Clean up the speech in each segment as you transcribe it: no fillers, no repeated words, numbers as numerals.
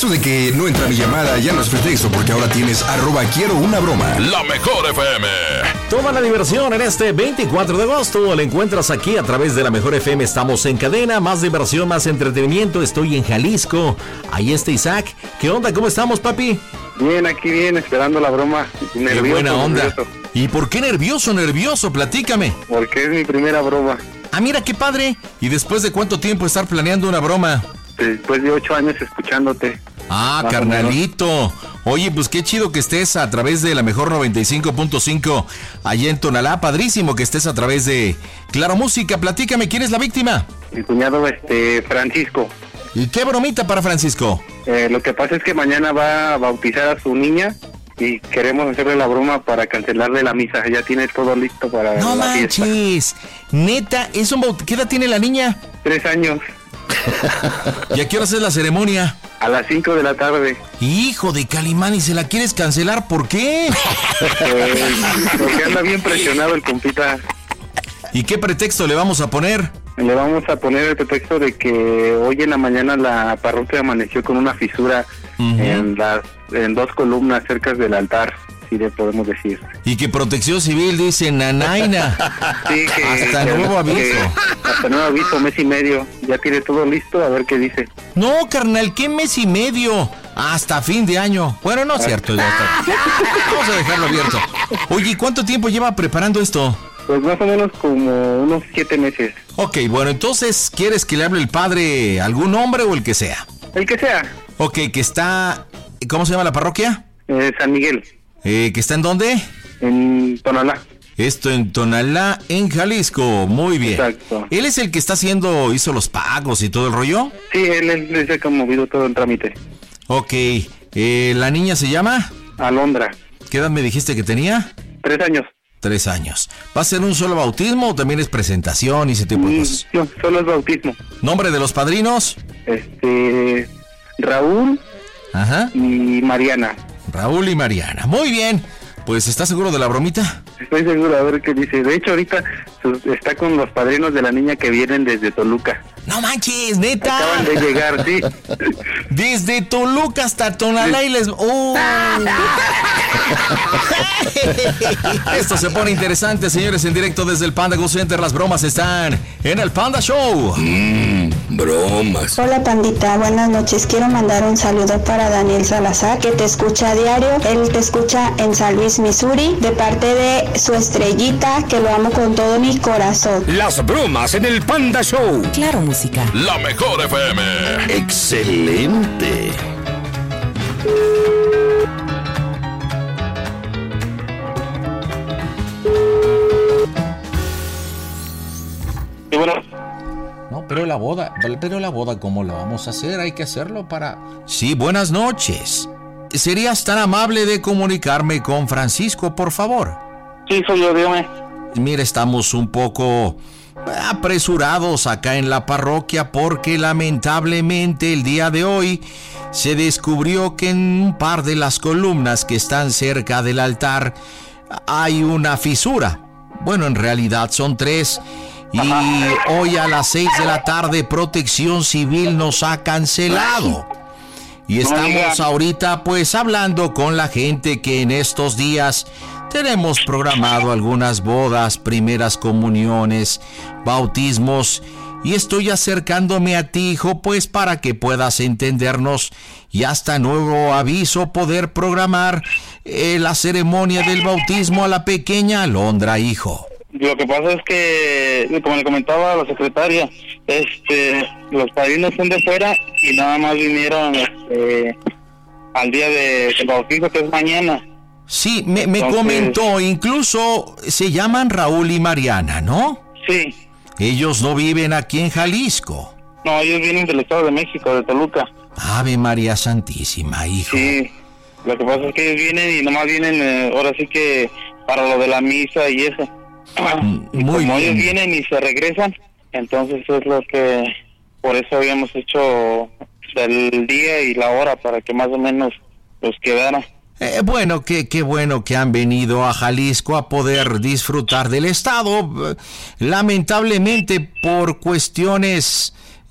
Eso de que no entra mi llamada ya no es pretexto, porque ahora tienes @QuieroUnaBroma. La Mejor FM. Toda la diversión en este 24 de agosto la encuentras aquí a través de La Mejor FM. Estamos en cadena, más diversión, más entretenimiento. Estoy en Jalisco. Ahí está Isaac. ¿Qué onda? ¿Cómo estamos, papi? Bien, aquí bien, esperando la broma. Nervioso, qué buena onda. Nervioso. ¿Y por qué nervioso? Platícame. Porque es mi primera broma. Ah, mira, qué padre. ¿Y después de cuánto tiempo estar planeando una broma? Después de 8 años escuchándote. Ah, carnalito. Oye, pues qué chido que estés a través de La Mejor 95.5 allá en Tonalá. Padrísimo que estés a través de Claro Música. Platícame, ¿quién es la víctima? Mi cuñado, Francisco. ¿Y qué bromita para Francisco? Lo que pasa es que mañana va a bautizar a su niña y queremos hacerle la broma para cancelarle la misa. Ya tiene todo listo para no la manches. Fiesta. Neta, ¿qué edad tiene la niña? 3 años. ¿Y a qué hora es la ceremonia? A las 5 de la tarde. Hijo de Calimán, ¿y se la quieres cancelar? ¿Por qué? Porque anda bien presionado el compita. ¿Y qué pretexto le vamos a poner? Le vamos a poner el pretexto de que hoy en la mañana la parroquia amaneció con una fisura en 2 columnas cerca del altar, si le podemos decir. Y que Protección Civil dice nanaina. Sí, que hasta nuevo aviso. Hasta nuevo aviso, mes y medio. Ya tiene todo listo, a ver qué dice. No, carnal, ¿qué mes y medio? Hasta fin de año. Bueno, no es cierto. Vamos a dejarlo abierto. Oye, ¿cuánto tiempo lleva preparando esto? Pues más o menos como unos 7 meses. Ok, bueno, entonces, ¿quieres que le hable el padre algún nombre o el que sea? El que sea. Ok, que está... ¿Cómo se llama la parroquia? San Miguel. ¿Que está en dónde? En Tonalá. Esto en Tonalá, en Jalisco. Muy bien. Exacto. ¿Él es el que hizo los pagos y todo el rollo? Sí, él es el que ha movido todo el trámite. Ok. ¿La niña se llama? Alondra. ¿Qué edad me dijiste que tenía? 3 años. 3 años. ¿Va a ser un solo bautismo o también es presentación y ese tipo de cosas? No, solo es bautismo. ¿Nombre de los padrinos? Raúl. Ajá. Y Mariana. Raúl y Mariana. Muy bien. Pues, ¿estás seguro de la bromita? Estoy seguro, a ver qué dice. De hecho, ahorita está con los padrinos de la niña que vienen desde Toluca. ¡No manches, neta! Acaban de llegar, sí. Desde Toluca hasta Tonalá y les... Esto se pone interesante, señores, en directo desde el Panda Go Center. Las bromas están en el Panda Show. Bromas. Hola, pandita, buenas noches. Quiero mandar un saludo para Daniel Salazar, que te escucha a diario. Él te escucha en San Luis, Missouri, de parte de su estrellita, que lo amo con todo mi corazón. Las bromas en el Panda Show. Claro, música. La Mejor FM. Excelente. Y bueno. No, pero la boda, ¿cómo la vamos a hacer? Hay que hacerlo para... Sí, buenas noches. ¿Serías tan amable de comunicarme con Francisco, por favor? Sí, soy yo, dígame. Mira, estamos un poco apresurados acá en la parroquia porque lamentablemente el día de hoy se descubrió que en un par de las columnas que están cerca del altar hay una fisura. Bueno, en realidad son 3. Y hoy a las 6 de la tarde Protección Civil nos ha cancelado. Y estamos ahorita pues hablando con la gente que en estos días tenemos programado algunas bodas, primeras comuniones, bautismos. Y estoy acercándome a ti, hijo, pues para que puedas entendernos y hasta nuevo aviso poder programar la ceremonia del bautismo a la pequeña Alondra, hijo. Lo que pasa es que, como le comentaba la secretaria, los padrinos son de fuera y nada más vinieron al día del bautizo, que es mañana. Sí, me comentó, incluso se llaman Raúl y Mariana, ¿no? Sí. Ellos no viven aquí en Jalisco. No, ellos vienen del Estado de México, de Toluca. Ave María Santísima, hijo. Sí, lo que pasa es que ellos vienen y nomás vienen, ahora sí que para lo de la misa y eso. Y muy como bien. ellos vienen y se regresan, entonces es lo que, por eso habíamos hecho el día y la hora para que más o menos los quedara. Bueno, qué bueno que han venido a Jalisco a poder disfrutar del estado. Lamentablemente por cuestiones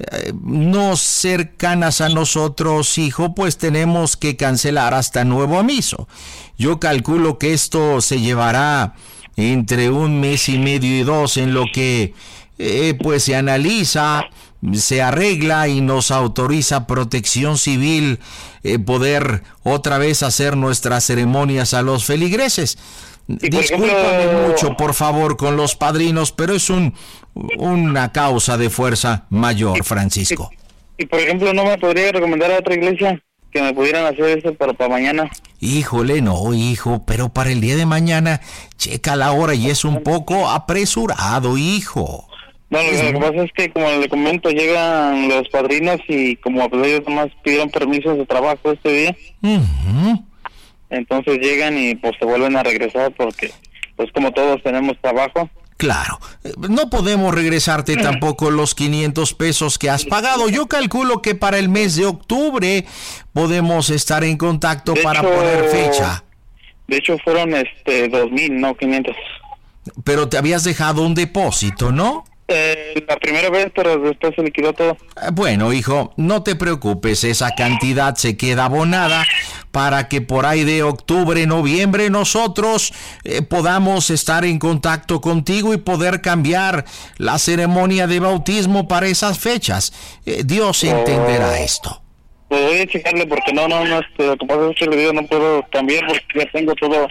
no cercanas a nosotros, hijo, pues tenemos que cancelar hasta nuevo aviso. Yo calculo que esto se llevará entre 1 mes y medio y 2 en lo que pues se analiza, se arregla y nos autoriza Protección Civil poder otra vez hacer nuestras ceremonias a los feligreses. Discúlpame mucho, por favor, con los padrinos, pero es una causa de fuerza mayor, Francisco. Y por ejemplo, ¿no me podría recomendar a otra iglesia que me pudieran hacer eso para mañana? Híjole, no, hijo, pero para el día de mañana, checa la hora y es un poco apresurado, hijo. No, lo que pasa es que, como le comento, llegan los padrinos y como pues ellos nomás pidieron permiso de trabajo este día, entonces llegan y pues se vuelven a regresar porque, pues como todos tenemos trabajo. Claro, no podemos regresarte tampoco los 500 pesos que has pagado. Yo calculo que para el mes de octubre podemos estar en contacto para poner fecha. De hecho fueron 2,000, no 500. Pero te habías dejado un depósito, ¿no? La primera vez, pero después se liquidó todo. Bueno, hijo, no te preocupes, esa cantidad se queda abonada para que por ahí de octubre, noviembre, nosotros podamos estar en contacto contigo y poder cambiar la ceremonia de bautismo para esas fechas. Dios entenderá esto. Pues voy a checarle porque no, lo que pasa es que le digo, no puedo cambiar porque ya tengo todo,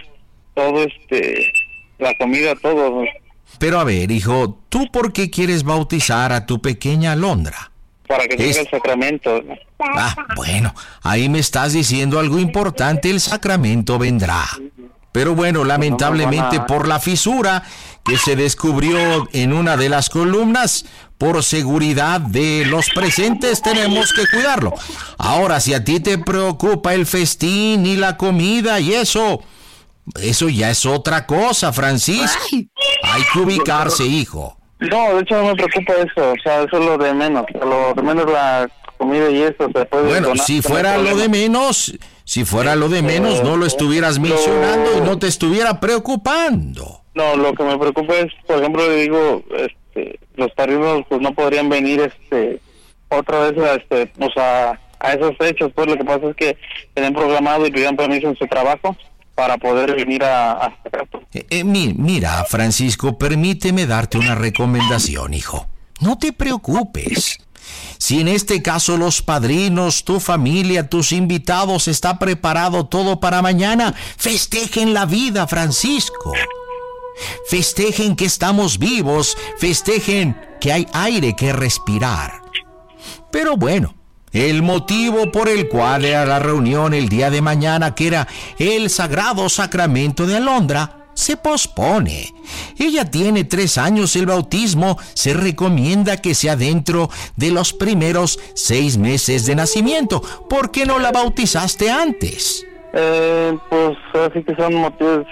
la comida, todo. Pero a ver, hijo, ¿tú por qué quieres bautizar a tu pequeña Alondra? Para que tenga el sacramento. Ah, bueno, ahí me estás diciendo algo importante, el sacramento vendrá. Pero bueno, lamentablemente por la fisura que se descubrió en una de las columnas, por seguridad de los presentes tenemos que cuidarlo. Ahora, si a ti te preocupa el festín y la comida y eso ya es otra cosa, Francisco. Hay que ubicarse, hijo. No, de hecho no me preocupa eso, o sea, eso es lo de menos. Lo de menos la comida y eso se puede. Bueno, donar, si fuera lo de menos, no lo estuvieras mencionando y no te estuviera preocupando. No, lo que me preocupa es, por ejemplo, le digo, los padrinos pues no podrían venir otra vez a esas fechas, pues lo que pasa es que tienen programado y pidieron permiso en su trabajo para poder venir a mira, Francisco, permíteme darte una recomendación, hijo. No te preocupes. Si en este caso los padrinos, tu familia, tus invitados, está preparado todo para mañana, festejen la vida, Francisco. Festejen que estamos vivos, festejen que hay aire que respirar. Pero bueno, el motivo por el cual era la reunión el día de mañana, que era el sagrado sacramento de Alondra, se pospone. Ella tiene 3 años, el bautismo se recomienda que sea dentro de los primeros 6 meses de nacimiento. ¿Por qué no la bautizaste antes? Pues así que son motivos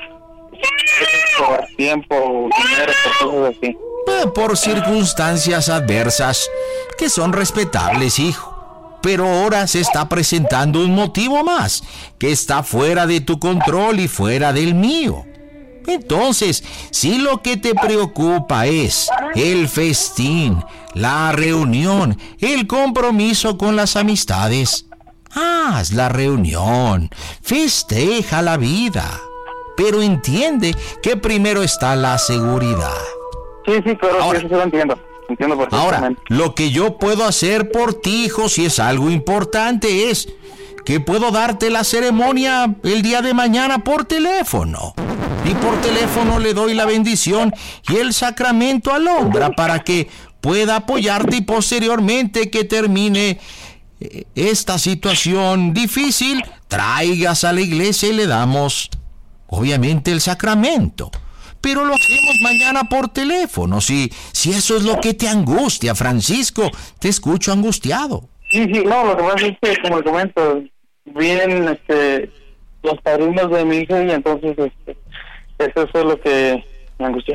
por tiempo, dinero, por cosas así. Por circunstancias adversas, que son respetables, hijo. Pero ahora se está presentando un motivo más, que está fuera de tu control y fuera del mío. Entonces, si lo que te preocupa es el festín, la reunión, el compromiso con las amistades, haz la reunión, festeja la vida, pero entiende que primero está la seguridad. Sí, pero ahora, sí, eso lo entiendo. Ahora, lo que yo puedo hacer por ti, hijo, si es algo importante, es que puedo darte la ceremonia el día de mañana por teléfono. Y por teléfono le doy la bendición y el sacramento a Alondra para que pueda apoyarte y posteriormente que termine esta situación difícil, traigas a la iglesia y le damos, obviamente, el sacramento. Pero lo hacemos mañana por teléfono, si eso es lo que te angustia, Francisco. Te escucho angustiado. Sí, no, lo que pasa es que, como le comento, vienen los padrinos de mi hija y entonces eso es lo que me angustia.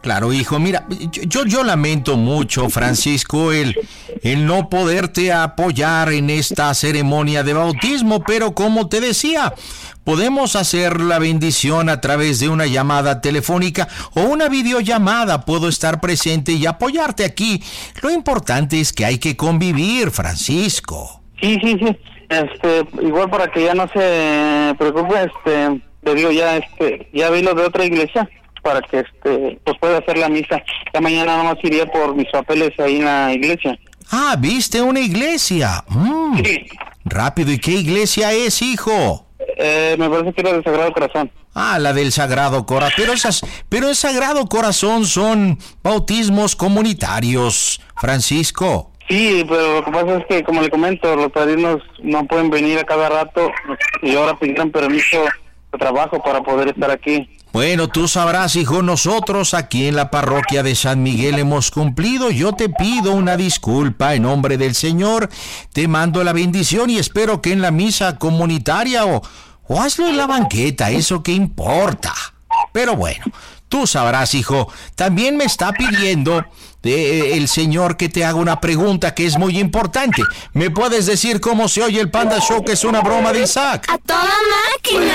Claro, hijo, mira, yo lamento mucho, Francisco, el no poderte apoyar en esta ceremonia de bautismo, pero como te decía, podemos hacer la bendición a través de una llamada telefónica o una videollamada. Puedo estar presente y apoyarte aquí. Lo importante es que hay que convivir, Francisco. Sí. Igual para que ya no se preocupe, le digo ya vi lo de otra iglesia para que pues pueda hacer la misa. Ya mañana nomás iría por mis papeles ahí en la iglesia. Ah, ¿viste una iglesia? Sí. Rápido, ¿y qué iglesia es, hijo? Me parece que era del Sagrado Corazón. Ah, la del Sagrado Corazón. Pero el Sagrado Corazón son bautismos comunitarios, Francisco. Sí, pero lo que pasa es que, como le comento, los padrinos no pueden venir a cada rato y ahora pidieron permiso de trabajo para poder estar aquí. Bueno, tú sabrás, hijo, nosotros aquí en la parroquia de San Miguel hemos cumplido. Yo te pido una disculpa en nombre del Señor. Te mando la bendición y espero que en la misa comunitaria o hazlo en la banqueta, eso que importa. Pero bueno, tú sabrás, hijo. También me está pidiendo el Señor que te haga una pregunta que es muy importante. ¿Me puedes decir cómo se oye el Panda Show, que es una broma de Isaac? ¡A toda máquina!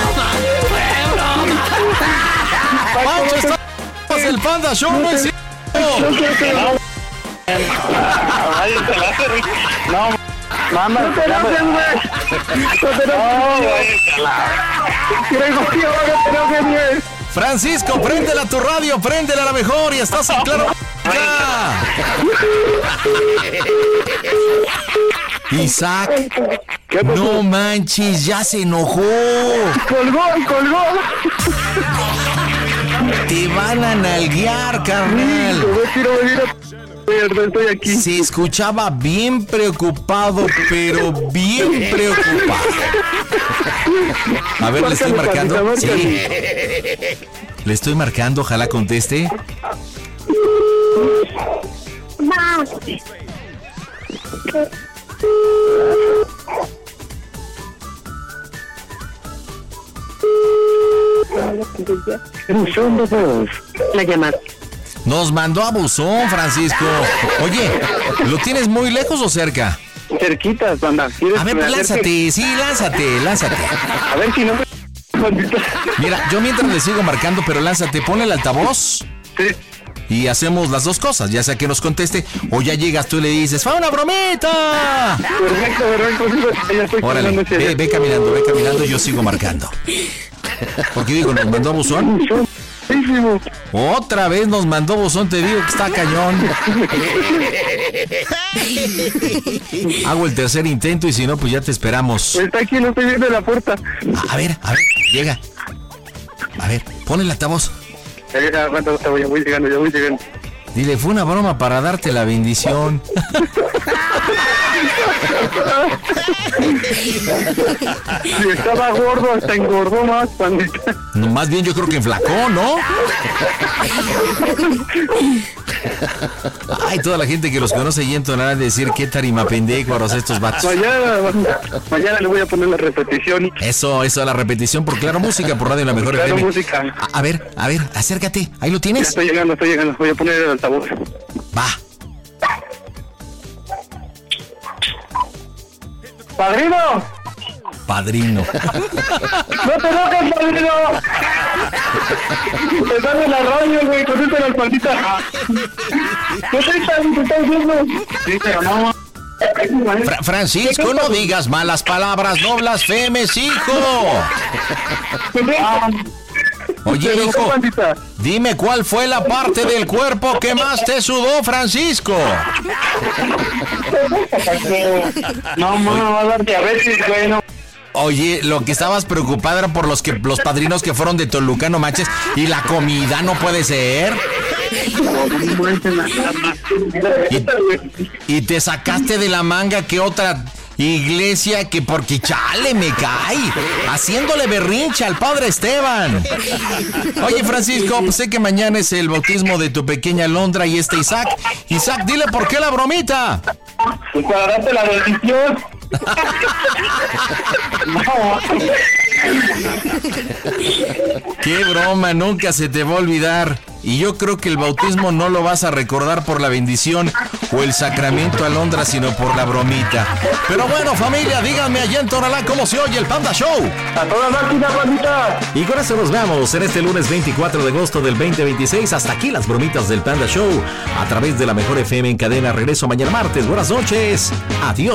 ¡Pancho, estamos el Panda Show, no es cierto! Francisco, préndela a tu radio, préndela a la mejor y estás en Claro. Isaac, no manches, ya se enojó. Colgó. Te van a nalguear, carnal. Estoy aquí. Se escuchaba bien preocupado, pero bien preocupado. A ver, le estoy marcando. Sí. Le estoy marcando, ojalá conteste. La llamada. Nos mandó a buzón, Francisco. Oye, ¿lo tienes muy lejos o cerca? Cerquita, banda. A ver, pues lánzate, sí, lánzate. A ver si no me... Mira, yo mientras le sigo marcando, pero lánzate, ponle el altavoz. Sí. Y hacemos las dos cosas, ya sea que nos conteste o ya llegas tú y le dices, ¡fue una bromita! Perfecto. Ya estoy. Órale, ve caminando, yo sigo marcando. Porque digo, nos mandó a buzón. Otra vez nos mandó buzón, te digo que está cañón. Hago el tercer intento y si no, pues ya te esperamos. Está aquí, no estoy viendo la puerta. A ver, llega. A ver, pon el altavoz. Ya voy llegando. Dile, fue una broma para darte la bendición. Si estaba gordo, hasta engordó más, pandita. No, más bien yo creo que enflacó, ¿no? Ay, toda la gente que los conoce y entonará de decir qué tarima pendécuaros estos vatos. Mañana le voy a poner la repetición. Eso, la repetición por Claro Música, por Radio La Mejor Claro FM. Música. A ver, acércate, ahí lo Ya tienes. estoy llegando. Voy a poner el altavoz. Va. ¡Padrino! Padrino. ¡No te enojes, padrino! Estás en la radio, güey, contéstale al pandita. ¿Qué estás viendo? Sí, pero no. Francisco, no digas malas palabras, no blasfemes, hijo. Oye, hijo, dime cuál fue la parte del cuerpo que más te sudó, Francisco. No, me va a dar diabetes, güey, no. Oye, lo que estabas preocupado era por los padrinos que fueron de Toluca, no manches, y la comida no puede ser. Y te sacaste de la manga que otra iglesia, que porque chale me cae, haciéndole berrinche al padre Esteban. Oye, Francisco, pues sé que mañana es el bautismo de tu pequeña Londra y Isaac. Isaac, dile por qué la bromita. Pues para darte la bendición. No. Qué broma, nunca se te va a olvidar. Y yo creo que el bautismo no lo vas a recordar por la bendición o el sacramento alondra, sino por la bromita. Pero bueno, familia, díganme allá en Tonalá cómo se oye el Panda Show. A toda máquina, pandita. Y con eso nos vamos en este lunes 24 de agosto del 2026. Hasta aquí las bromitas del Panda Show a través de la Mejor FM en cadena. Regreso mañana martes. Buenas noches. Adiós.